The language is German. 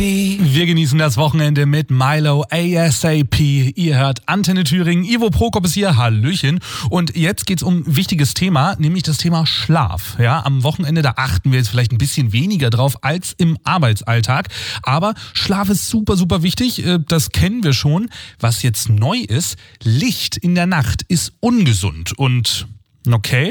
Wir genießen das Wochenende mit Milo ASAP. Ihr hört Antenne Thüringen. Ivo Prokop ist hier. Hallöchen. Und jetzt geht's um ein wichtiges Thema, nämlich das Thema Schlaf. Ja, am Wochenende, da achten wir jetzt vielleicht ein bisschen weniger drauf als im Arbeitsalltag. Aber Schlaf ist super, super wichtig. Das kennen wir schon. Was jetzt neu ist, Licht in der Nacht ist ungesund. Und okay.